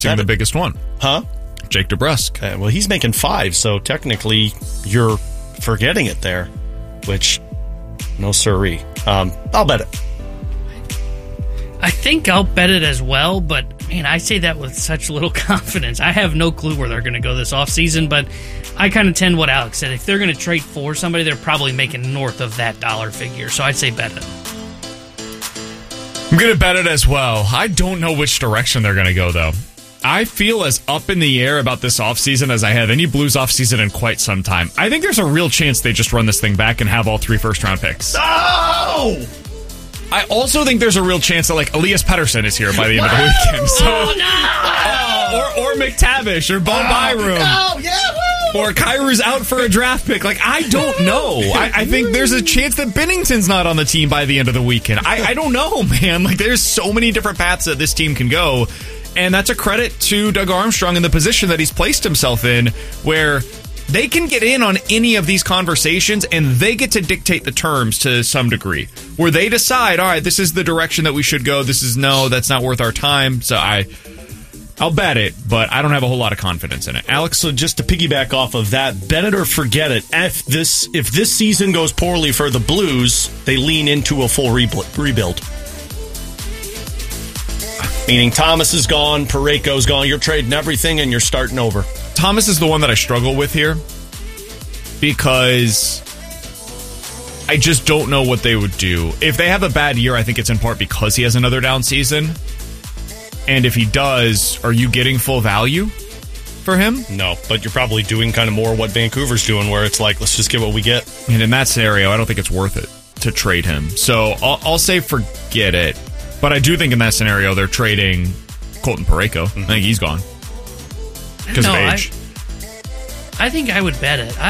The biggest one. Huh? Jake DeBrusk. Well, he's making 5, so technically you're forgetting it there, which, no siree. I'll bet it. I think I'll bet it as well, but, man, I say that with such little confidence. I have no clue where they're going to go this offseason, but I kind of tend what Alex said. If they're going to trade for somebody, they're probably making north of that dollar figure, so I'd say bet it. I'm going to bet it as well. I don't know which direction they're going to go, though. I feel as up in the air about this offseason as I have any Blues offseason in quite some time. I think there's a real chance they just run this thing back and have all 3 first-round picks. Oh! I also think there's a real chance that, like, Elias Pettersson is here by the end of the weekend. So, or McTavish, or Bo Byram. No, yeah, or Kyrie's out for a draft pick. Like, I don't know. I think there's a chance that Binnington's not on the team by the end of the weekend. I don't know, man. Like, there's so many different paths that this team can go. And that's a credit to Doug Armstrong and the position that he's placed himself in, where they can get in on any of these conversations and they get to dictate the terms to some degree, where they decide, all right, this is the direction that we should go. This is no, that's not worth our time. So I'll bet it, but I don't have a whole lot of confidence in it. Alex, so just to piggyback off of that, bet it or forget it. If this season goes poorly for the Blues, they lean into a full rebuild. Meaning Thomas is gone, Parayko's gone, you're trading everything and you're starting over. Thomas is the one that I struggle with here because I just don't know what they would do. If they have a bad year, I think it's in part because he has another down season. And if he does, are you getting full value for him? No, but you're probably doing kind of more what Vancouver's doing, where it's like, let's just get what we get. And in that scenario, I don't think it's worth it to trade him. So I'll say forget it. But I do think in that scenario, they're trading Colton Parayko. I think he's gone because of age. I think I would bet it.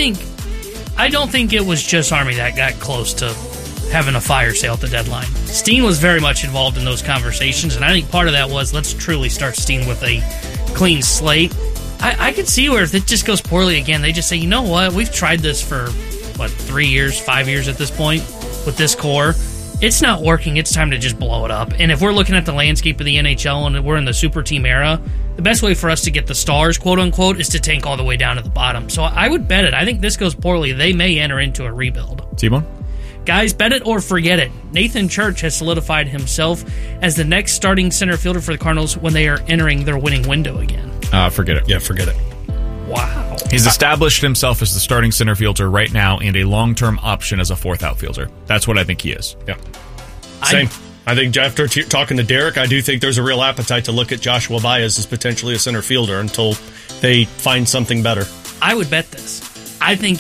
I don't think it was just Army that got close to having a fire sale at the deadline. Steen was very much involved in those conversations, and I think part of that was let's truly start Steen with a clean slate. I could see where if it just goes poorly again, they just say, you know what, we've tried this for, 3 years, 5 years at this point with this core. It's not working. It's time to just blow it up. And if we're looking at the landscape of the NHL and we're in the super team era, the best way for us to get the stars, quote unquote, is to tank all the way down to the bottom. So I would bet it. I think this goes poorly. They may enter into a rebuild. T-Bone? Guys, bet it or forget it. Nathan Church has solidified himself as the next starting center fielder for the Cardinals when they are entering their winning window again. Forget it. Yeah, forget it. Wow. He's established himself as the starting center fielder right now and a long-term option as a fourth outfielder. That's what I think he is. Yeah. Same. I think after talking to Derek, I do think there's a real appetite to look at Joshua Baez as potentially a center fielder until they find something better. I would bet this. I think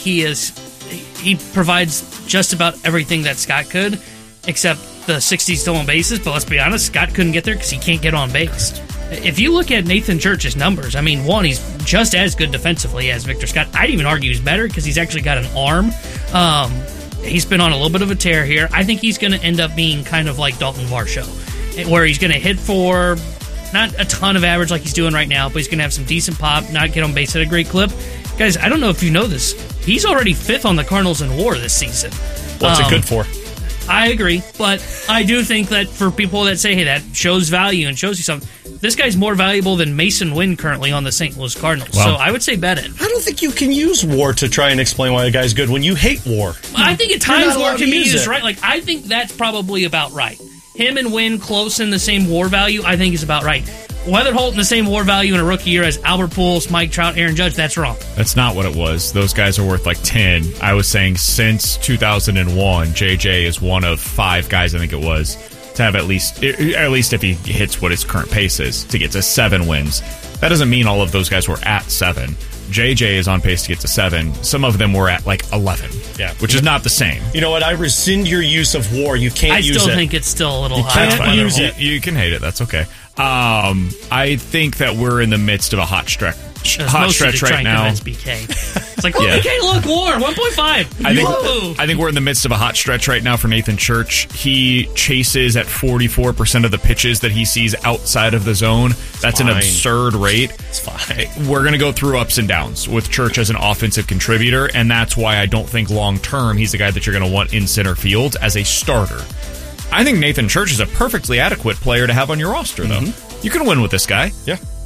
he provides just about everything that Scott could, except the 60 stolen bases. But let's be honest, Scott couldn't get there because he can't get on base. If you look at Nathan Church's numbers, I mean, one, he's just as good defensively as Victor Scott. I'd even argue he's better because he's actually got an arm. He's been on a little bit of a tear here. I think he's going to end up being kind of like Dalton Varsho, where he's going to hit for not a ton of average like he's doing right now, but he's going to have some decent pop, not get on base at a great clip. Guys, I don't know if you know this. He's already 5th on the Cardinals in WAR this season. What's it good for? I agree, but I do think that for people that say, hey, that shows value and shows you something, this guy's more valuable than Mason Wynn currently on the St. Louis Cardinals. Well, so I would say bet it. I don't think you can use WAR to try and explain why a guy's good when you hate WAR. I think at times WAR can be used, it. right? Like, I think that's probably about right. Him and Wynn close in the same WAR value, I think is about right. Whether Holt in the same WAR value in a rookie year as Albert Pujols, Mike Trout, Aaron Judge, that's wrong. That's not what it was. Those guys are worth like 10. I was saying since 2001, JJ is one of 5 guys, I think it was, to have at least if he hits what his current pace is, to get to 7 wins. That doesn't mean all of those guys were at 7. JJ is on pace to get to 7. Some of them were at like 11, which is not the same. You know what? I rescind your use of WAR. You can't use it. I still think it's still a little high. You can't use it. You can hate it. That's okay. I think that we're in the midst of a hot stretch right now. BK. It's like, BK, look, WAR 1.5. I think we're in the midst of a hot stretch right now for Nathan Church. He chases at 44% of the pitches that he sees outside of the zone. That's an absurd rate. It's fine. We're going to go through ups and downs with Church as an offensive contributor, and that's why I don't think long-term he's the guy that you're going to want in center field as a starter. I think Nathan Church is a perfectly adequate player to have on your roster, though. You can win with this guy. Yeah.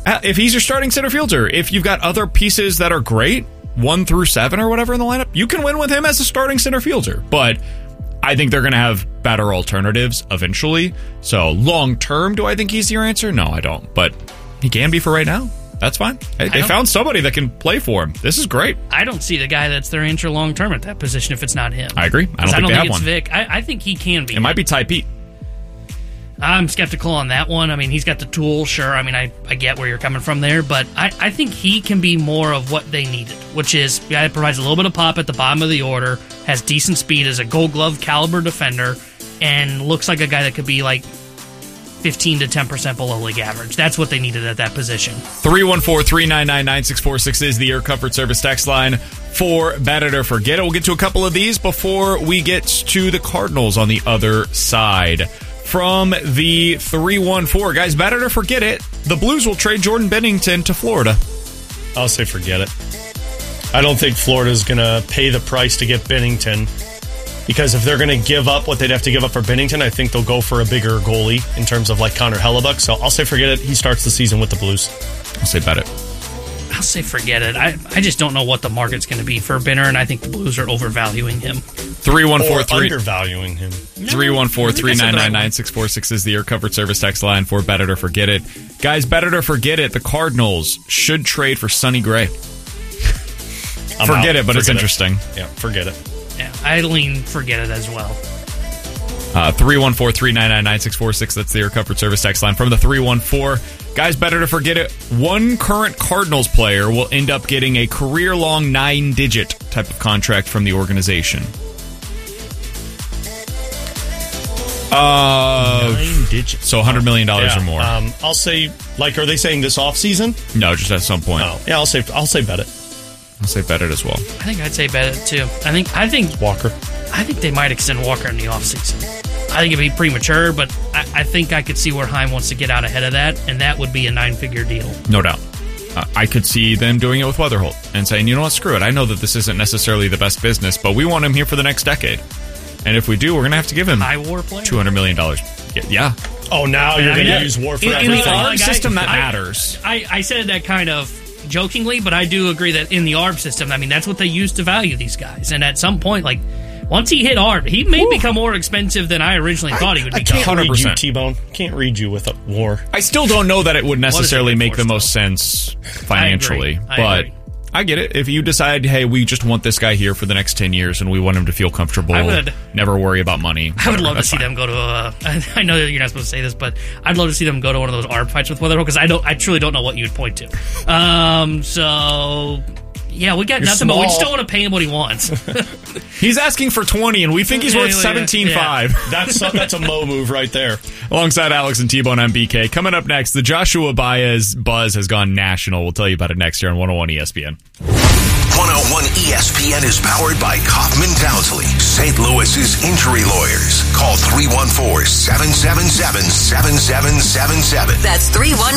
if he's your starting center fielder, if you've got other pieces that are great, 1 through 7 or whatever in the lineup, you can win with him as a starting center fielder. But I think they're going to have better alternatives eventually. So long term, do I think he's your answer? No, I don't. But he can be for right now. That's fine. They found somebody that can play for him. This is great. I don't see the guy that's their answer long term at that position if it's not him. I agree. I don't think they have it's one. Vic. I think he can be. It might be Ty Pete. I'm skeptical on that one. I mean, he's got the tool, sure. I mean, I get where you're coming from there, but I think he can be more of what they needed, which is a guy that provides a little bit of pop at the bottom of the order, has decent speed, is a Gold Glove caliber defender, and looks like a guy that could be like 15 to 10% below league average. That's what they needed at that position. 314-399-9646 is the Air Comfort Service text line for Bet It or Forget It. We'll get to a couple of these before we get to the Cardinals on the other side. From the 314, guys, Bet It or Forget It, the Blues will trade Jordan Binnington to Florida. I'll say forget it. I don't think Florida's going to pay the price to get Binnington, because if they're going to give up what they'd have to give up for Binnington, I think they'll go for a bigger goalie in terms of like Connor Hellebuck. So I'll say forget it. He starts the season with the Blues. I'll say bet it. I'll say forget it. I just don't know what the market's going to be for Binner, and I think the Blues are overvaluing him. 314 undervaluing him. 314-399-9646 is the Air Comfort Service text line for Bet It or Forget It. Guys, Bet It or Forget It, the Cardinals should trade for Sonny Gray. Forget it, but it's interesting. Yeah, forget it. Yeah, I lean forget it as well. 314-399-9646, that's the Air Comfort Service text line. From the 314, guys, Bet It or Forget It, one current Cardinals player will end up getting a career-long 9-digit type of contract from the organization. 9 digits. So $100 million or more. I'll say, like, are they saying this offseason? No, just at some point. Oh, yeah, I'll say bet it. I'll say bet it as well. I think I'd say bet it too. I think Walker. I think they might extend Walker in the offseason. I think it'd be premature, but I think I could see where Heim wants to get out ahead of that, and that would be a 9-figure deal. No doubt. I could see them doing it with Weatherholt and saying, you know what, screw it. I know that this isn't necessarily the best business, but we want him here for the next decade. And if we do, we're going to have to give him high war player. $200 million. Yeah. Oh, now you're going to use war for everything. In the ARB system, that matters. I said that kind of jokingly, but I do agree that in the ARB system, I mean, that's what they use to value these guys. And at some point, like, once he hit ARB, he may become more expensive than I originally thought he would become. I can't read you, T-Bone. Can't read you with a war. I still don't know that it would necessarily make the most sense financially. I agree. I get it. If you decide, hey, we just want this guy here for the next 10 years and we want him to feel comfortable, never worry about money. I would love to see them go to I know that you're not supposed to say this, but I'd love to see them go to one of those ARB fights with Weatherholt, because I truly don't know what you'd point to. So... yeah, we got nothing, but we just don't want to pay him what he wants. He's asking for 20, and we think he's worth 17.5. Yeah. That's a Mo move right there. Alongside Alex and T-Bone, I'm BK. Coming up next, the Joshua Baez buzz has gone national. We'll tell you about it next year on 101 ESPN. 101 ESPN is powered by Kaufman Townsley, St. Louis's injury lawyers. Call 314-777-7777. That's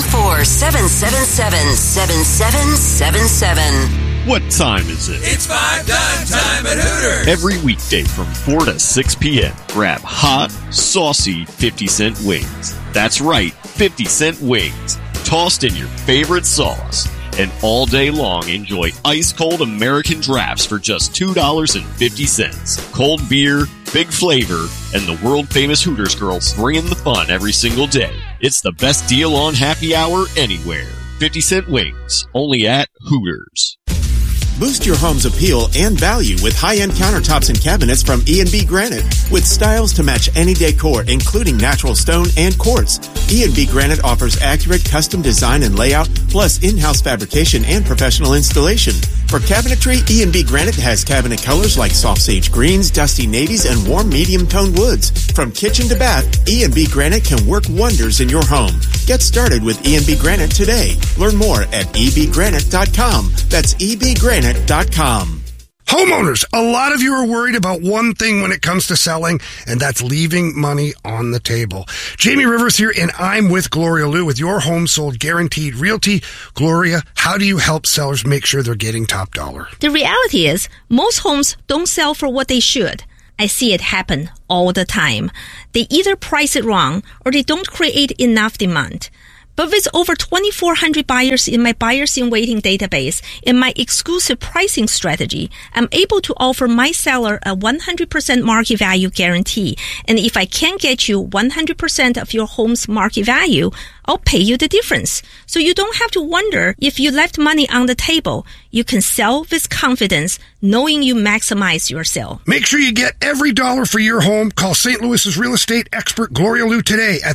314-777-7777. What time is it? It's 5 time at Hooters. Every weekday from 4 to 6 p.m. Grab hot, saucy 50-cent wings. That's right, 50-cent wings. Tossed in your favorite sauce. And all day long, enjoy ice-cold American drafts for just $2.50. Cold beer, big flavor, and the world-famous Hooters girls bringing the fun every single day. It's the best deal on happy hour anywhere. 50-cent wings, only at Hooters. Boost your home's appeal and value with high-end countertops and cabinets from E&B Granite. With styles to match any decor, including natural stone and quartz, E&B Granite offers accurate custom design and layout, plus in-house fabrication and professional installation. For cabinetry, E&B Granite has cabinet colors like soft sage greens, dusty navies, and warm medium-toned woods. From kitchen to bath, E&B Granite can work wonders in your home. Get started with E&B Granite today. Learn more at ebgranite.com. That's ebgranite.com. Homeowners, a lot of you are worried about one thing when it comes to selling, and that's leaving money on the table. Jamie Rivers here, and I'm with Gloria Liu with Your Home Sold Guaranteed Realty. Gloria, how do you help sellers make sure they're getting top dollar? The reality is, most homes don't sell for what they should. I see it happen all the time. They either price it wrong or they don't create enough demand. But with over 2,400 buyers in my Buyers in Waiting database and my exclusive pricing strategy, I'm able to offer my seller a 100% market value guarantee. And if I can't get you 100% of your home's market value, I'll pay you the difference. So you don't have to wonder if you left money on the table. You can sell with confidence, knowing you maximize your sale. Make sure you get every dollar for your home. Call St. Louis's real estate expert Gloria Liu today at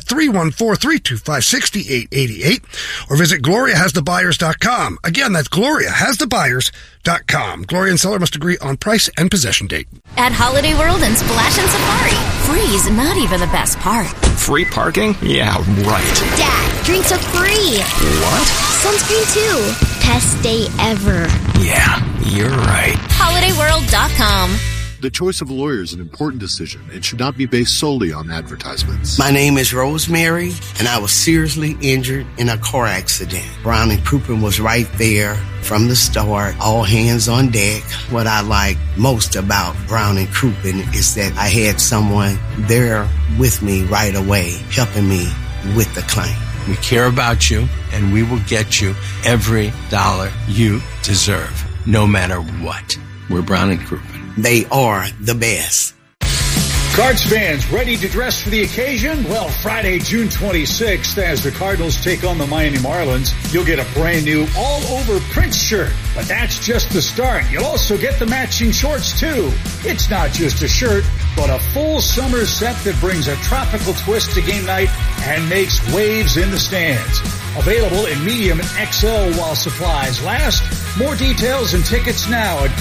314-325-6888 or visit GloriaHasTheBuyers.com. Again, that's GloriaHasTheBuyers.com. Gloria and seller must agree on price and possession date. At Holiday World and Splash and Safari, free is not even the best part. Free parking? Yeah, right. Dad, drinks are free. What? Sunscreen too. Best day ever. Yeah, you're right. HolidayWorld.com. The choice of a lawyer is an important decision and should not be based solely on advertisements. My name is Rosemary, and I was seriously injured in a car accident. Brown & Crouppen was right there from the start, all hands on deck. What I like most about Brown & Crouppen is that I had someone there with me right away, helping me with the claim. We care about you, and we will get you every dollar you deserve, no matter what. We're Brown & Crouppen. They are the best. Cards fans ready to dress for the occasion? Well, Friday, June 26th, as the Cardinals take on the Miami Marlins, you'll get a brand new all-over Prince shirt. But that's just the start. You'll also get the matching shorts, too. It's not just a shirt, but a full summer set that brings a tropical twist to game night and makes waves in the stands. Available in medium and XL while supplies last. More details and tickets now at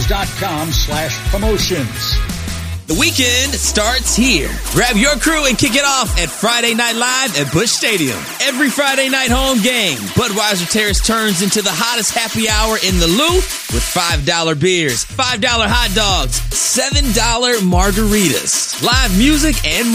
cardinals.com/promotions. The weekend starts here. Grab your crew and kick it off at Friday Night Live at Busch Stadium. Every Friday night home game, Budweiser Terrace turns into the hottest happy hour in the Lou with $5 beers, $5 hot dogs, $7 margaritas, live music, and more.